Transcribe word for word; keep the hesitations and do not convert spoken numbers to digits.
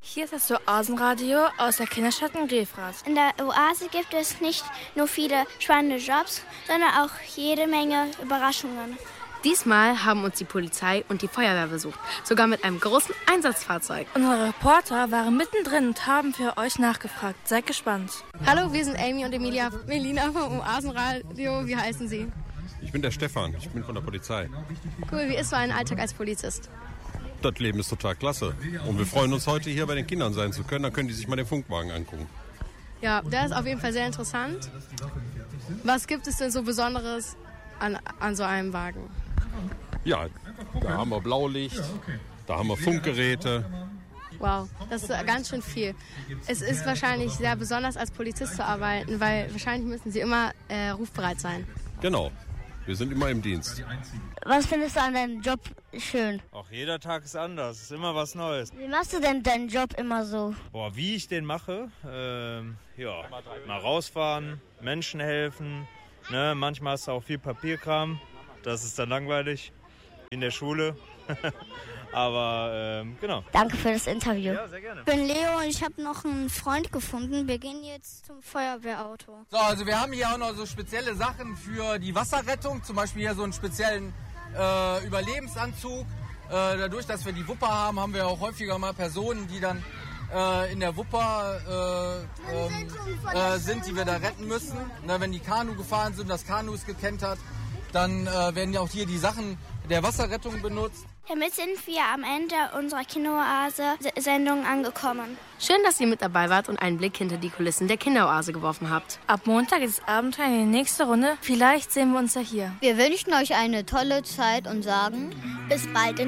Hier ist das Oasenradio aus der Kinderstadt in Grefrath. In der Oase gibt es nicht nur viele spannende Jobs, sondern auch jede Menge Überraschungen. Diesmal haben uns die Polizei und die Feuerwehr besucht, sogar mit einem großen Einsatzfahrzeug. Unsere Reporter waren mittendrin und haben für euch nachgefragt. Seid gespannt. Hallo, wir sind Amy und Emilia Melina vom Oasenradio. Wie heißen Sie? Ich bin der Stefan, ich bin von der Polizei. Cool, wie ist so ein Alltag als Polizist? Das Leben ist total klasse. Und wir freuen uns, heute hier bei den Kindern sein zu können. Dann können die sich mal den Funkwagen angucken. Ja, der ist auf jeden Fall sehr interessant. Was gibt es denn so Besonderes an, an so einem Wagen? Ja, da haben wir Blaulicht, da haben wir Funkgeräte. Wow, das ist ganz schön viel. Es ist wahrscheinlich sehr besonders, als Polizist zu arbeiten, weil wahrscheinlich müssen Sie immer äh, rufbereit sein. Genau, wir sind immer im Dienst. Was findest du an deinem Job schön? Auch jeder Tag ist anders, es ist immer was Neues. Wie machst du denn deinen Job immer so? Boah, wie ich den mache? Ähm, ja, mal rausfahren, Menschen helfen. Ne? Manchmal hast du auch viel Papierkram, das ist dann langweilig in der Schule. Aber ähm, genau. Danke für das Interview. Ja, sehr gerne. Ich bin Leo und ich habe noch einen Freund gefunden. Wir gehen jetzt zum Feuerwehrauto. So, also wir haben hier auch noch so spezielle Sachen für die Wasserrettung. Zum Beispiel hier so einen speziellen äh, Überlebensanzug. Äh, dadurch, dass wir die Wupper haben, haben wir auch häufiger mal Personen, die dann äh, in der Wupper äh, ähm, äh, sind, die wir da retten müssen. Na, wenn die Kanu gefahren sind, das Kanu ist gekentert, dann äh, werden ja auch hier die Sachen der Wasserrettung benutzt. Damit sind wir am Ende unserer Kinderoase-Sendung angekommen. Schön, dass ihr mit dabei wart und einen Blick hinter die Kulissen der Kinderoase geworfen habt. Ab Montag ist das Abenteuer in die nächste Runde. Vielleicht sehen wir uns ja hier. Wir wünschen euch eine tolle Zeit und sagen bis bald in